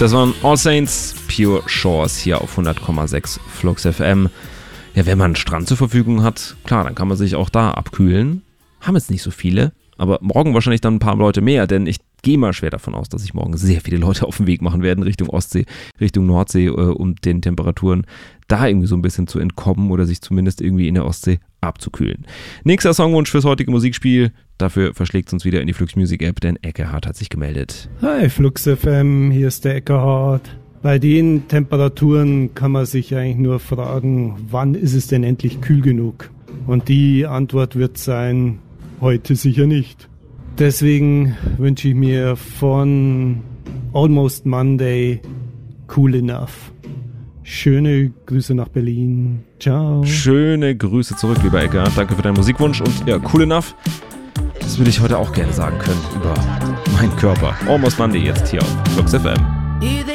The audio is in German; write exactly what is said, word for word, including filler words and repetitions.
Das waren All Saints, Pure Shores hier auf hundert Komma sechs Flux F M. Ja, wenn man einen Strand zur Verfügung hat, klar, dann kann man sich auch da abkühlen. Haben jetzt nicht so viele, aber morgen wahrscheinlich dann ein paar Leute mehr, denn ich gehe mal schwer davon aus, dass sich morgen sehr viele Leute auf den Weg machen werden Richtung Ostsee, Richtung Nordsee, äh, um den Temperaturen da irgendwie so ein bisschen zu entkommen oder sich zumindest irgendwie in der Ostsee abzukühlen. Nächster Songwunsch fürs heutige Musikspiel. Dafür verschlägt es uns wieder in die Flux Music App, denn Eckehard hat sich gemeldet. Hi Flux F M, hier ist der Eckehard. Bei den Temperaturen kann man sich eigentlich nur fragen, wann ist es denn endlich kühl genug? Und die Antwort wird sein, heute sicher nicht. Deswegen wünsche ich mir von Almost Monday Cool Enough. Schöne Grüße nach Berlin. Ciao. Schöne Grüße zurück, lieber Eckehard. Danke für deinen Musikwunsch und ja, Cool Enough. Das würde ich heute auch gerne sagen können über meinen Körper. Almost Monday jetzt hier auf Flux F M.